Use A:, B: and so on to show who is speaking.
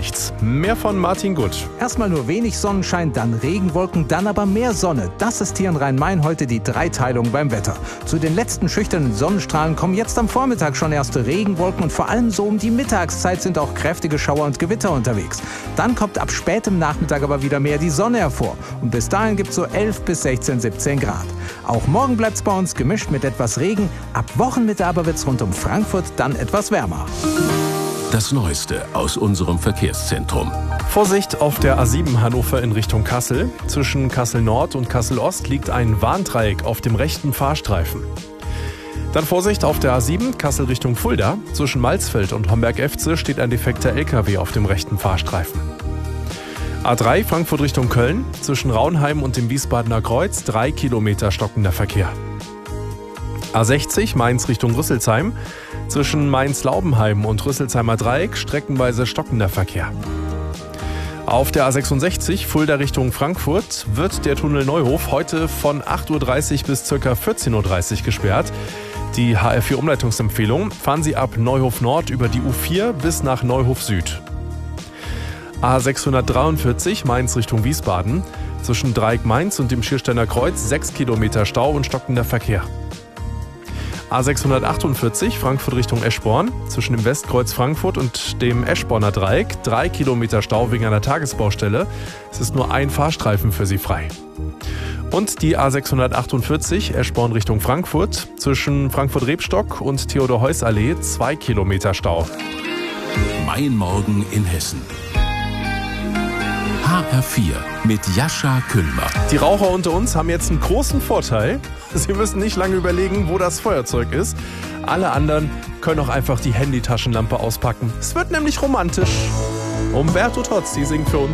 A: nichts. Mehr von Martin Gutt.
B: Erstmal nur wenig Sonnenschein, dann Regenwolken, dann aber mehr Sonne. Das ist hier in Rhein-Main heute die Dreiteilung beim Wetter. Zu den letzten schüchternen Sonnenstrahlen kommen jetzt am Vormittag schon erste Regenwolken und vor allem so um die Mittagszeit sind auch kräftige Schauer und Gewitter unterwegs. Dann kommt ab spätem Nachmittag aber wieder mehr die Sonne hervor. Und bis dahin gibt es so 11 bis 16, 17 Grad. Auch morgen bleibt es bei uns gemischt mit etwas Regen. Ab Wochenmitte aber wird es rund um Frankfurt dann etwas wärmer.
C: Das Neueste aus unserem Verkehrszentrum.
A: Vorsicht auf der A7 Hannover in Richtung Kassel. Zwischen Kassel Nord und Kassel Ost liegt ein Warndreieck auf dem rechten Fahrstreifen. Dann Vorsicht auf der A7 Kassel Richtung Fulda. Zwischen Malzfeld und Homberg-Efze steht ein defekter LKW auf dem rechten Fahrstreifen. A3 Frankfurt Richtung Köln. Zwischen Raunheim und dem Wiesbadener Kreuz 3 Kilometer stockender Verkehr. A60 Mainz Richtung Rüsselsheim. Zwischen Mainz-Laubenheim und Rüsselsheimer Dreieck streckenweise stockender Verkehr. Auf der A66 Fulda Richtung Frankfurt wird der Tunnel Neuhof heute von 8.30 Uhr bis ca. 14.30 Uhr gesperrt. Die HR4-Umleitungsempfehlung: fahren Sie ab Neuhof Nord über die U4 bis nach Neuhof Süd. A643 Mainz Richtung Wiesbaden. Zwischen Dreieck Mainz und dem Schiersteiner Kreuz 6 Kilometer Stau und stockender Verkehr. A648 Frankfurt Richtung Eschborn. Zwischen dem Westkreuz Frankfurt und dem Eschborner Dreieck 3 Kilometer Stau wegen einer Tagesbaustelle. Es ist nur ein Fahrstreifen für Sie frei. Und die A648 Eschborn Richtung Frankfurt. Zwischen Frankfurt-Rebstock und Theodor-Heuss-Allee 2 Kilometer Stau.
C: Mein Morgen in Hessen. HR4 mit Jascha Küllmer.
A: Die Raucher unter uns haben jetzt einen großen Vorteil. Sie müssen nicht lange überlegen, wo das Feuerzeug ist. Alle anderen können auch einfach die Handytaschenlampe auspacken. Es wird nämlich romantisch. Umberto Tozzi singt für uns.